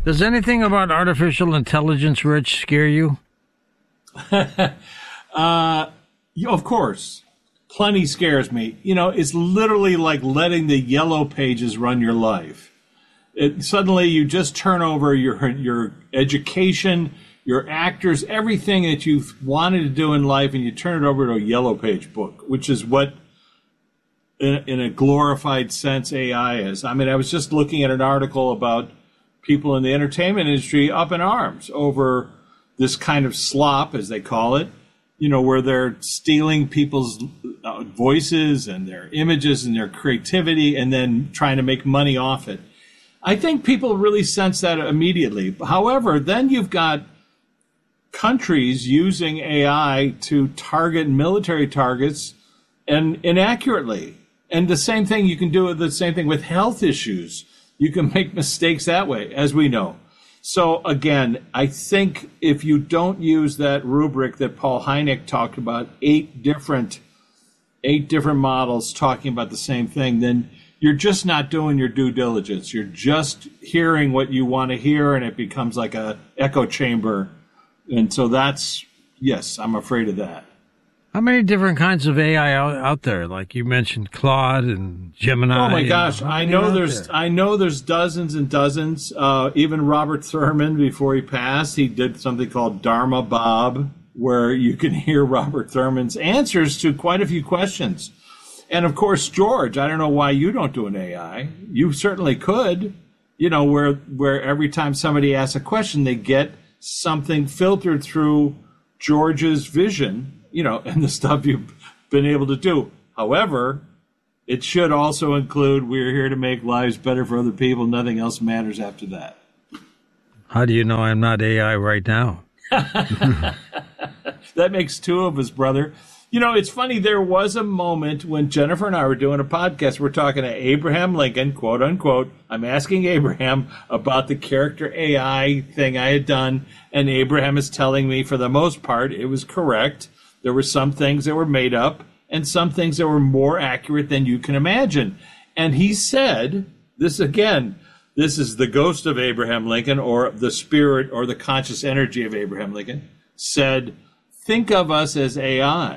Does anything about artificial intelligence, Rich, scare you? Of course. Plenty scares me. It's literally like letting the yellow pages run your life. Suddenly you just turn over your education, your actors, everything that you've wanted to do in life, and you turn it over to a yellow page book, which is what, in a glorified sense, AI is. I mean, I was just looking at an article about people in the entertainment industry up in arms over this kind of slop, as they call it, where they're stealing people's voices and their images and their creativity and then trying to make money off it. I think people really sense that immediately. However, then you've got countries using AI to target military targets and inaccurately. And the same thing, you can do the same thing with health issues. You can make mistakes that way, as we know. So again, I think if you don't use that rubric that Paul Hynek talked about, eight different models talking about the same thing, then you're just not doing your due diligence. You're just hearing what you want to hear, and it becomes like a echo chamber. And so yes, I'm afraid of that. How many different kinds of AI out there? Like you mentioned Claude and Gemini. Oh my gosh, I know there's dozens and dozens. Even Robert Thurman, before he passed, he did something called Dharma Bob, where you can hear Robert Thurman's answers to quite a few questions. And of course, George, I don't know why you don't do an AI. You certainly could, where every time somebody asks a question, they get something filtered through George's vision, and the stuff you've been able to do. However, it should also include, we're here to make lives better for other people. Nothing else matters after that. How do you know I'm not AI right now? That makes two of us, brother. It's funny. There was a moment when Jennifer and I were doing a podcast. We're talking to Abraham Lincoln, quote unquote. I'm asking Abraham about the character AI thing I had done. And Abraham is telling me, for the most part, it was correct. There were some things that were made up and some things that were more accurate than you can imagine. And he said, this is the ghost of Abraham Lincoln, or the spirit or the conscious energy of Abraham Lincoln, said, think of us as AI.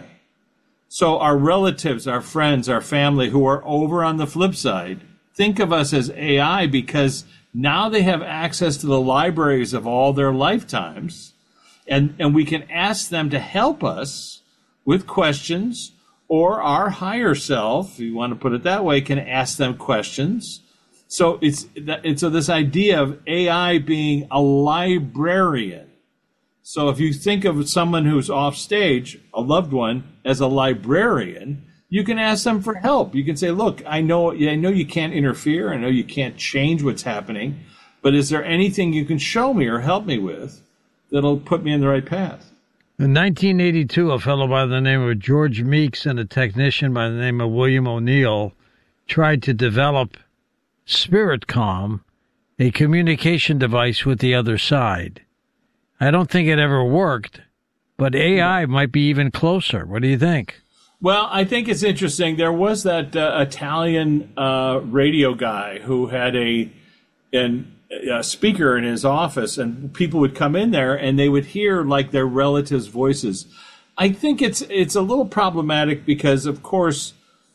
So our relatives, our friends, our family who are over on the flip side, think of us as AI, because now they have access to the libraries of all their lifetimes. And we can ask them to help us with questions, or our higher self, if you want to put it that way, can ask them questions. So so this idea of AI being a librarian. So if you think of someone who's off stage, a loved one, as a librarian, you can ask them for help. You can say, look, I know you can't interfere. I know you can't change what's happening, but is there anything you can show me or help me with that'll put me in the right path? In 1982, a fellow by the name of George Meeks and a technician by the name of William O'Neill tried to develop SpiritCom, a communication device with the other side. I don't think it ever worked, but AI might be even closer. What do you think? Well, I think it's interesting. There was that Italian radio guy who had a speaker in his office, and people would come in there and they would hear like their relatives' voices. I think it's a little problematic because, of course,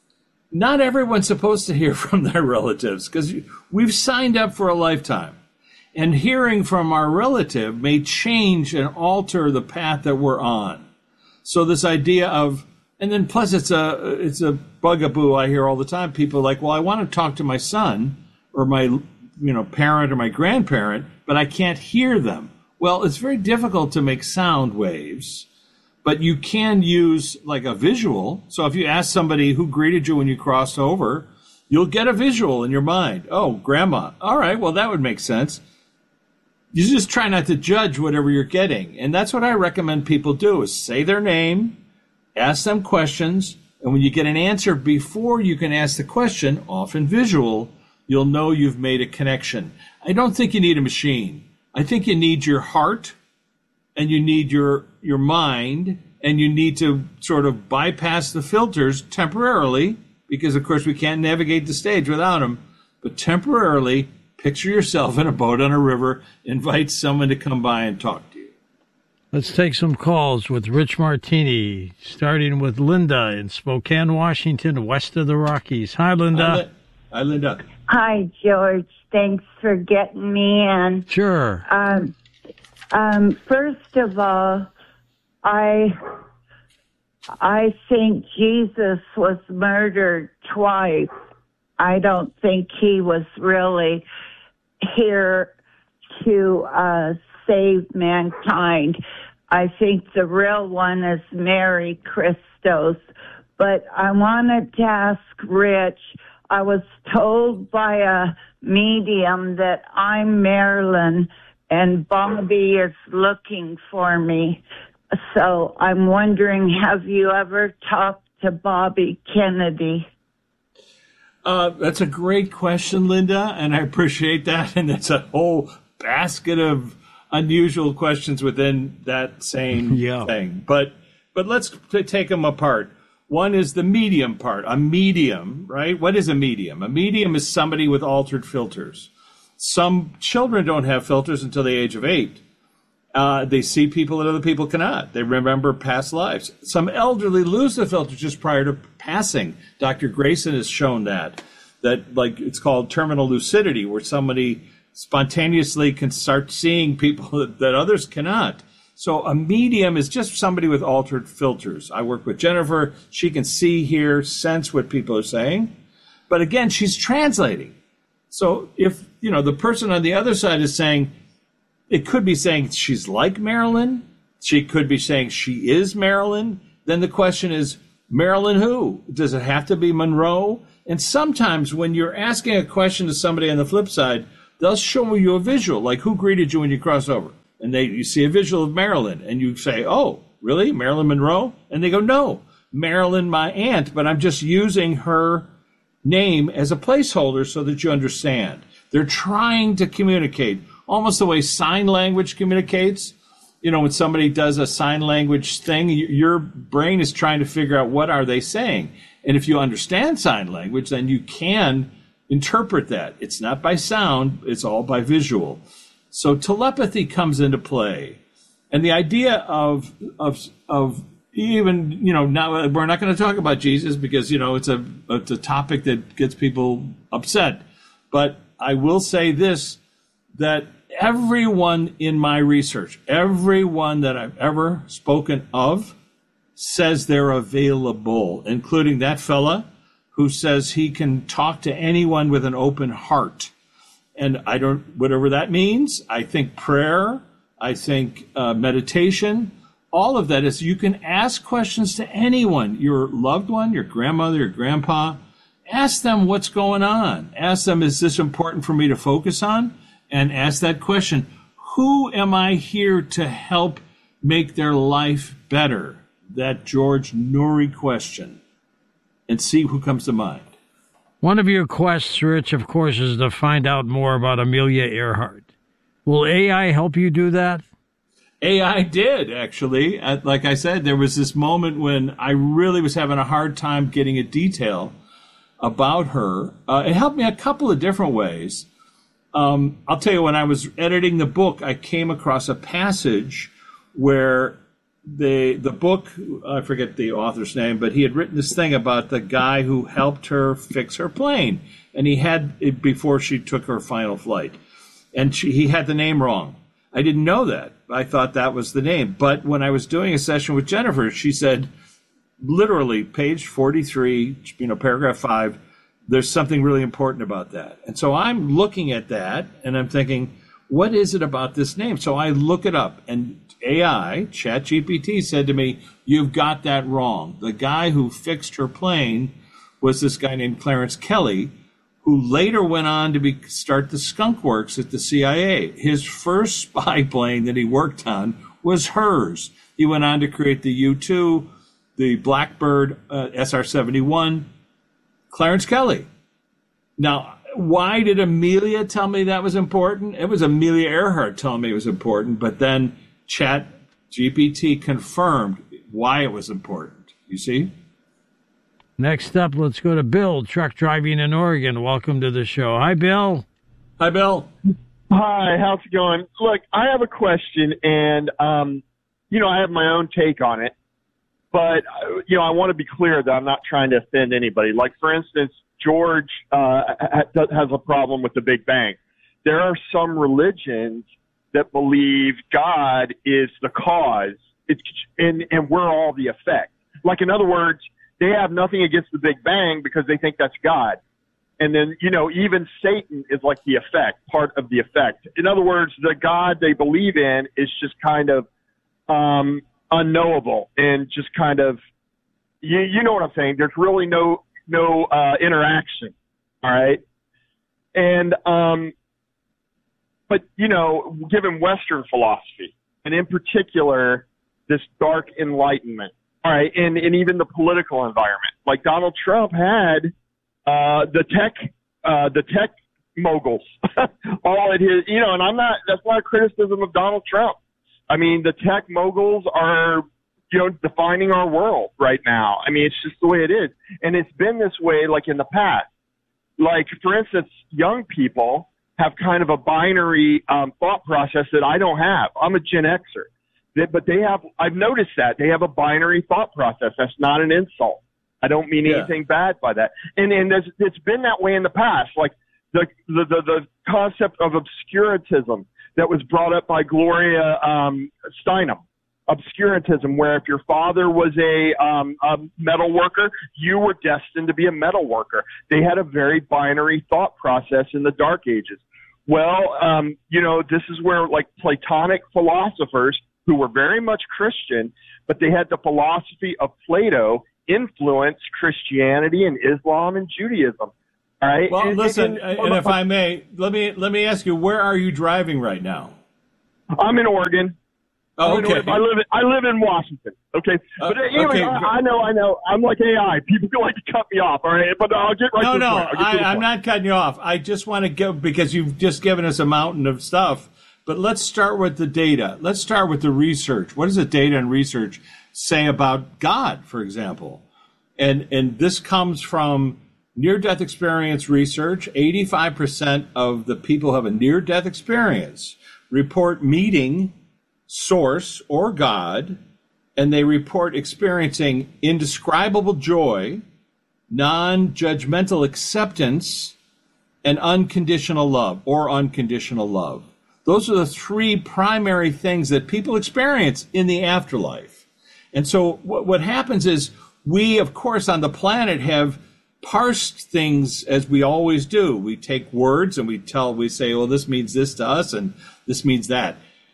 not everyone's supposed to hear from their relatives, because we've signed up for a lifetime. And hearing from our relative may change and alter the path that we're on. So this idea of, and then plus it's a bugaboo I hear all the time. People are like, well, I want to talk to my son or my parent or my grandparent, but I can't hear them. Well, it's very difficult to make sound waves, but you can use like a visual. So if you ask somebody who greeted you when you crossed over, you'll get a visual in your mind. Oh, grandma. All right, well, that would make sense. You just try not to judge whatever you're getting. And that's what I recommend people do, is say their name, ask them questions, and when you get an answer before you can ask the question, often visual, you'll know you've made a connection. I don't think you need a machine. I think you need your heart, and you need your mind, and you need to sort of bypass the filters temporarily, because, of course, we can't navigate the stage without them, but temporarily Picture yourself in a boat on a river, invite someone to come by and talk to you. Let's take some calls with Rich Martini, starting with Linda in Spokane, Washington, west of the Rockies. Hi, Linda. Hi, Linda. Hi, George. Thanks for getting me in. Sure. First of all, I think Jesus was murdered twice. I don't think he was really here to save mankind. I think the real one is Mary Christos. But I wanted to ask Rich, I was told by a medium that I'm Marilyn and Bobby is looking for me. So I'm wondering, have you ever talked to Bobby Kennedy? That's a great question, Linda, and I appreciate that. And it's a whole basket of unusual questions within that same thing. But let's take them apart. One is the medium part. A medium, right? What is a medium? A medium is somebody with altered filters. Some children don't have filters until the age of 8. They see people that other people cannot. They remember past lives. Some elderly lose the filter just prior to passing. Dr. Grayson has shown that like it's called terminal lucidity, where somebody spontaneously can start seeing people that others cannot. So a medium is just somebody with altered filters. I work with Jennifer. She can see, hear, sense what people are saying. But again, she's translating. So if, the person on the other side is saying, it could be saying she's like Marilyn. She could be saying she is Marilyn. Then the question is, Marilyn who? Does it have to be Monroe? And sometimes when you're asking a question to somebody on the flip side, they'll show you a visual, like who greeted you when you cross over. And you see a visual of Marilyn, and you say, oh, really? Marilyn Monroe? And they go, no, Marilyn, my aunt, but I'm just using her name as a placeholder so that you understand. They're trying to communicate, almost the way sign language communicates. When somebody does a sign language thing, your brain is trying to figure out what are they saying. And if you understand sign language, then you can interpret that. It's not by sound, it's all by visual. So telepathy comes into play. And the idea of even, now we're not going to talk about Jesus because, it's a topic that gets people upset. But I will say this, that everyone in my research, everyone that I've ever spoken of says they're available, including that fella who says he can talk to anyone with an open heart. And whatever that means, I think prayer, I think meditation, all of that is you can ask questions to anyone, your loved one, your grandmother, your grandpa. Ask them what's going on. Ask them, is this important for me to focus on? And ask that question, who am I here to help make their life better? That George Noory question. And see who comes to mind. One of your quests, Rich, of course, is to find out more about Amelia Earhart. Will AI help you do that? AI did, actually. Like I said, there was this moment when I really was having a hard time getting a detail about her. It helped me a couple of different ways. I'll tell you, when I was editing the book, I came across a passage where the book, I forget the author's name, but he had written this thing about the guy who helped her fix her plane. And he had it before she took her final flight. And he had the name wrong. I didn't know that. I thought that was the name. But when I was doing a session with Jennifer, she said, literally, page 43, paragraph 5, there's something really important about that. And so I'm looking at that, and I'm thinking, what is it about this name? So I look it up, and AI, ChatGPT, said to me, you've got that wrong. The guy who fixed her plane was this guy named Clarence Kelly, who later went on to start the Skunk Works at the CIA. His first spy plane that he worked on was hers. He went on to create the U-2, the Blackbird SR-71, Clarence Kelly. Now, why did Amelia tell me that was important? It was Amelia Earhart telling me it was important, but then ChatGPT confirmed why it was important. You see? Next up, let's go to Bill, truck driving in Oregon. Welcome to the show. Hi, Bill. Hi, Bill. Hi, how's it going? Look, I have a question, and, I have my own take on it. But, I want to be clear that I'm not trying to offend anybody. Like, for instance, George has a problem with the Big Bang. There are some religions that believe God is the cause, and we're all the effect. Like, in other words, they have nothing against the Big Bang because they think that's God. And then, even Satan is like the effect, part of the effect. In other words, the God they believe in is just kind of unknowable and just kind of, you know what I'm saying? There's really no interaction. All right. And, but, given Western philosophy, and in particular, this dark enlightenment, all right, and even the political environment, like Donald Trump had the tech moguls all at his, and that's not a criticism of Donald Trump. I mean, the tech moguls are, defining our world right now. I mean, it's just the way it is. And it's been this way, like, in the past. Like, for instance, young people have kind of a binary thought process that I don't have. I'm a Gen Xer. But I've noticed that they have a binary thought process. That's not an insult. I don't mean anything bad by that. And it's been that way in the past. Like, the concept of obscurantism that was brought up by Gloria Steinem. Obscurantism, where if your father was a metal worker, you were destined to be a metal worker. They had a very binary thought process in the Dark Ages. Well, this is where, like, Platonic philosophers who were very much Christian, but they had the philosophy of Plato influence Christianity and Islam and Judaism. All right. Well, listen, and if I may, let me ask you, where are you driving right now? I'm in Oregon. Oh, okay. I live in Washington. Okay. But anyway, okay. I know. I'm like AI. People like to cut me off. All right. But I'll get right to the point. I'm not cutting you off. I just want to go, because you've just given us a mountain of stuff. But let's start with the data. Let's start with the research. What does the data and research say about God, for example? And this comes from near-death experience research. 85% of the people who have a near-death experience report meeting Source or God, and they report experiencing indescribable joy, non-judgmental acceptance, and unconditional love or unconditional love. Those are the three primary things that people experience in the afterlife. And so what happens is we, of course, on the planet have parsed things as we always do. We take words and we say, well, this means this to us and this means that.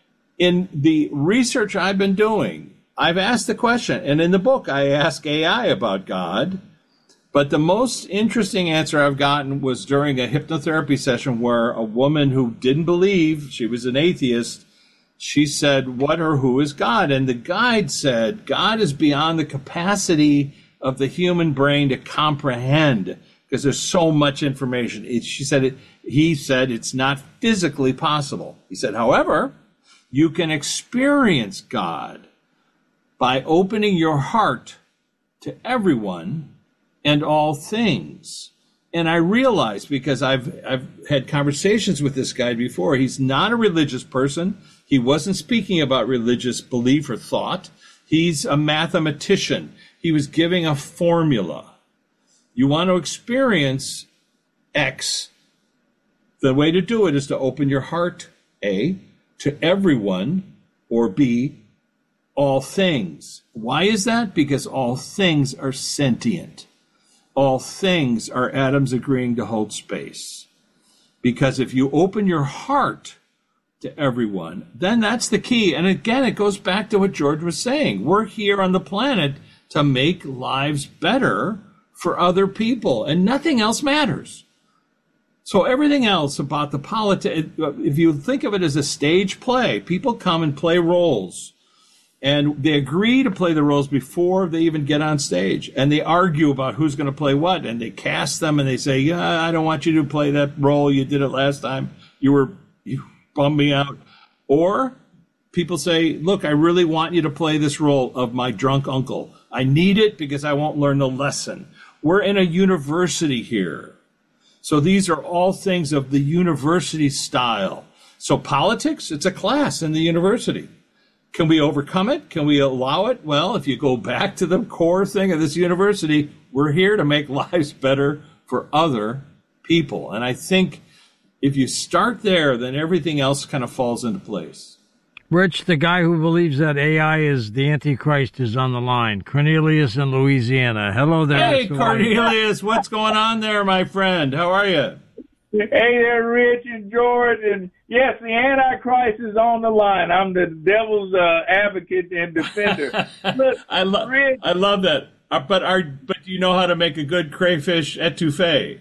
In the research I've been doing, I've asked the question, and in the book I ask AI about God, but the most interesting answer I've gotten was during a hypnotherapy session where a woman who didn't believe, she was an atheist, she said, what or who is God? And the guide said, God is beyond the capacity of the human brain to comprehend, because there's so much information. He said it's not physically possible. He said, however, you can experience God by opening your heart to everyone and all things. And I realized, because I've had conversations with this guy before, he's not a religious person. He wasn't speaking about religious belief or thought. He's a mathematician. He was giving a formula. You want to experience X. The way to do it is to open your heart, A, to everyone, or B, all things. Why is that? Because all things are sentient. All things are atoms agreeing to hold space. Because if you open your heart to everyone, then that's the key. And again, it goes back to what George was saying. We're here on the planet to make lives better for other people, and nothing else matters. So everything else about the politics, if you think of it as a stage play, people come and play roles. And they agree to play the roles before they even get on stage. And they argue about who's going to play what. And they cast them and they say, yeah, I don't want you to play that role. You did it last time. You bummed me out. Or people say, look, I really want you to play this role of my drunk uncle. I need it because I won't learn the lesson. We're in a university here. So these are all things of the university style. So politics, it's a class in the university. Can we overcome it? Can we allow it? Well, if you go back to the core thing of this university, we're here to make lives better for other people. And I think if you start there, then everything else kind of falls into place. Rich, the guy who believes that AI is the Antichrist, is on the line. Cornelius in Louisiana. Hello there. Hey, Cornelius, what's going on there, my friend? How are you? Hey there, Rich and George. And yes, the Antichrist is on the line. I'm the devil's advocate and defender. Look, I love that. But do you know how to make a good crayfish etouffee?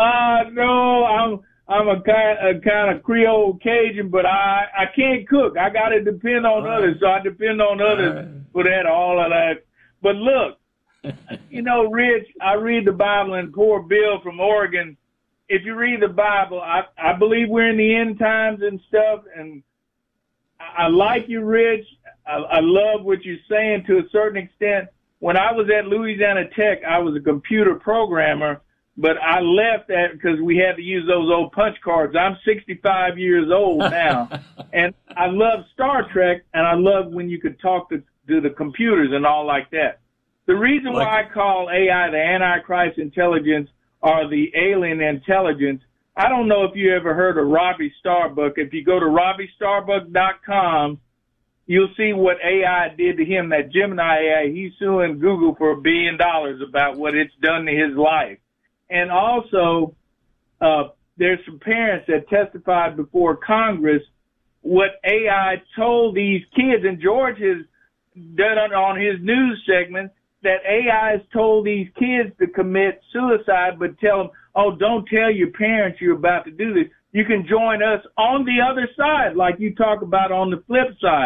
No, I'm a kind of Creole Cajun, but I can't cook. I got to depend on others, so I depend on others for that, all of that. But look, Rich, I read the Bible, and poor Bill from Oregon, if you read the Bible, I believe we're in the end times and stuff, and I like you, Rich. I love what you're saying to a certain extent. When I was at Louisiana Tech, I was a computer programmer, but I left that because we had to use those old punch cards. I'm 65 years old now, and I love Star Trek, and I love when you could talk to the computers and all like that. The reason why I call AI the Antichrist intelligence or the alien intelligence, I don't know if you ever heard of Robbie Starbuck. If you go to RobbieStarbuck.com, you'll see what AI did to him, that Gemini AI. He's suing Google for $1 billion about what it's done to his life. And also, there's some parents that testified before Congress what AI told these kids, and George has done it on his news segment, that AI has told these kids to commit suicide, but tell them, oh, don't tell your parents you're about to do this. You can join us on the other side, like you talk about on the flip side.